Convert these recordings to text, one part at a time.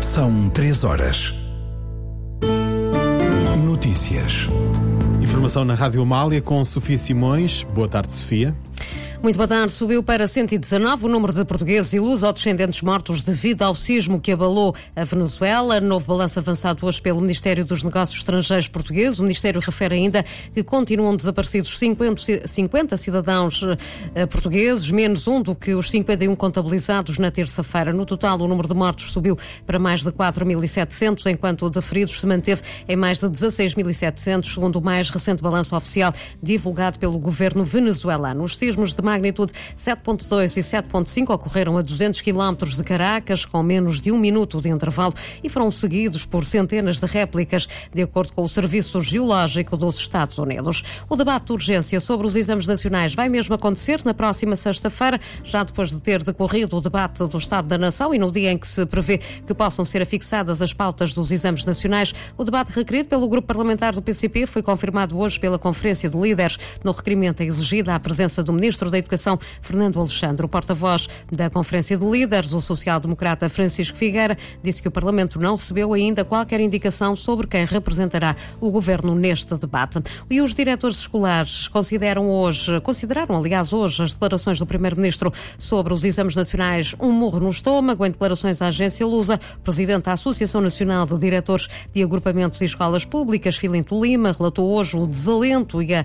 São 3 horas. Notícias. Informação na Rádio Amália com Sofia Simões. Boa tarde, Sofia. Muito boa tarde. Subiu para 119 o número de portugueses e luso-descendentes mortos devido ao sismo que abalou a Venezuela. Novo balanço avançado hoje pelo Ministério dos Negócios Estrangeiros português. O Ministério refere ainda que continuam desaparecidos 50 cidadãos portugueses, menos um do que os 51 contabilizados na terça-feira. No total, o número de mortos subiu para mais de 4.700, enquanto o de feridos se manteve em mais de 16.700, segundo o mais recente balanço oficial divulgado pelo governo venezuelano. Os sismos de magnitude 7.2 e 7.5 ocorreram a 200 km de Caracas, com menos de um minuto de intervalo, e foram seguidos por centenas de réplicas, de acordo com o Serviço Geológico dos Estados Unidos. O debate de urgência sobre os exames nacionais vai mesmo acontecer na próxima sexta-feira, já depois de ter decorrido o debate do Estado da Nação e no dia em que se prevê que possam ser afixadas as pautas dos exames nacionais. O debate requerido pelo grupo parlamentar do PCP foi confirmado hoje pela Conferência de Líderes. No requerimento é exigida a presença do Ministro da Educação, Fernando Alexandre. O porta-voz da Conferência de Líderes, o social-democrata Francisco Figueira, disse que o Parlamento não recebeu ainda qualquer indicação sobre quem representará o Governo neste debate. E os diretores escolares consideraram hoje as declarações do Primeiro-Ministro sobre os exames nacionais um murro no estômago. Em declarações à agência Lusa, o Presidente da Associação Nacional de Diretores de Agrupamentos e Escolas Públicas, Filinto Lima, relatou hoje o desalento e a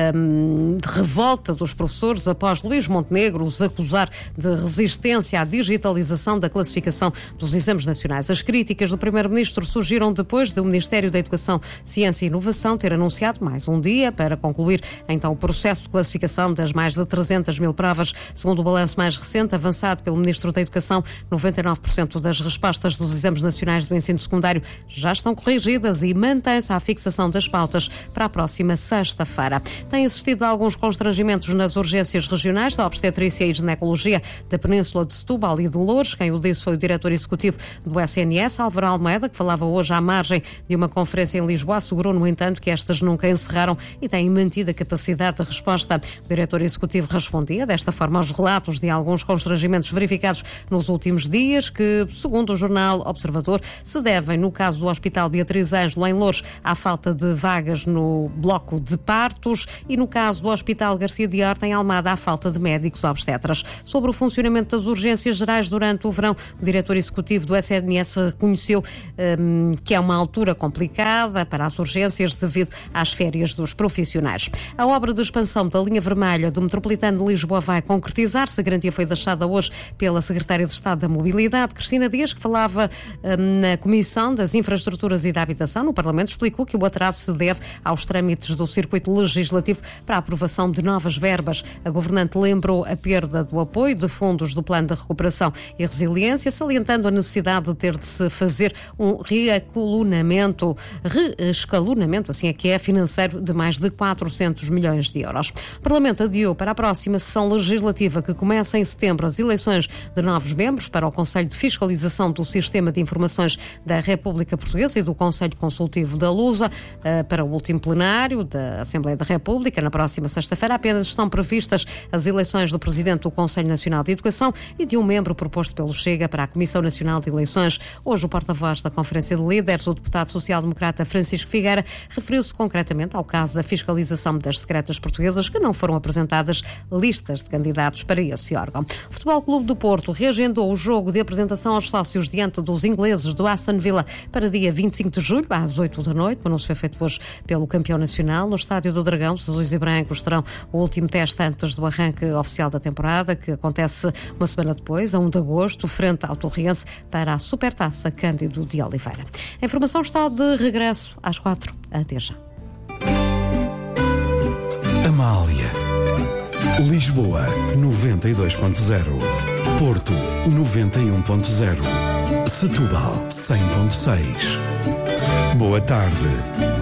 revolta dos professores após Luís Montenegro os acusar de resistência à digitalização da classificação dos exames nacionais. As críticas do Primeiro-Ministro surgiram depois do Ministério da Educação, Ciência e Inovação ter anunciado mais um dia para concluir então o processo de classificação das mais de 300 mil provas. Segundo o balanço mais recente avançado pelo Ministro da Educação, 99% das respostas dos exames nacionais do ensino secundário já estão corrigidas e mantém-se a fixação das pautas para a próxima sexta-feira. Tem existido a alguns constrangimentos nas urgências regionais da obstetrícia e ginecologia da Península de Setúbal e de Loures. Quem o disse foi o diretor executivo do SNS, Álvaro Almeida, que falava hoje à margem de uma conferência em Lisboa. Assegurou, no entanto, que estas nunca encerraram e têm mantido a capacidade de resposta. O diretor executivo respondia desta forma aos relatos de alguns constrangimentos verificados nos últimos dias, que, segundo o jornal Observador, se devem, no caso do Hospital Beatriz Ângelo, em Loures, à falta de vagas no bloco de partos, e no caso do Hospital Garcia de Horta, em Almada, à falta de médicos obstetras. Sobre o funcionamento das urgências gerais durante o verão, o diretor executivo do SNS reconheceu que é uma altura complicada para as urgências devido às férias dos profissionais. A obra de expansão da linha vermelha do Metropolitano de Lisboa vai concretizar-se. A garantia foi deixada hoje pela Secretária de Estado da Mobilidade, Cristina Dias, que falava na Comissão das Infraestruturas e da Habitação no Parlamento, explicou que o atraso se deve aos trâmites do circuito legislativo para a aprovação de novas verbas. A governante lembrou a perda do apoio de fundos do Plano de Recuperação e Resiliência, salientando a necessidade de ter de se fazer um reescalonamento, assim é que é, financeiro de mais de 400 milhões de euros. O Parlamento adiou para a próxima sessão legislativa, que começa em setembro, as eleições de novos membros para o Conselho de Fiscalização do Sistema de Informações da República Portuguesa e do Conselho Consultivo da Lusa. Para o último plenário da Assembleia da República, na próxima sexta-feira, apenas estão previstas as eleições do Presidente do Conselho Nacional de Educação e de um membro proposto pelo Chega para a Comissão Nacional de Eleições. Hoje, o porta-voz da Conferência de Líderes, o deputado social-democrata Francisco Figueira, referiu-se concretamente ao caso da fiscalização das secretas portuguesas, que não foram apresentadas listas de candidatos para esse órgão. O Futebol Clube do Porto reagendou o jogo de apresentação aos sócios diante dos ingleses do Aston Villa para dia 25 de julho, às 8 da noite. O anúncio foi feito hoje pelo campeão nacional. No Estádio do Dragão, os azuis e brancos terão o último teste antes do arranque oficial da temporada, que acontece uma semana depois, a 1 de agosto, frente ao Torriense, para a Supertaça Cândido de Oliveira. A informação está de regresso às 4. Até já. Amália. Lisboa 92.0. Porto 91.0. Setúbal 100.6. Boa tarde.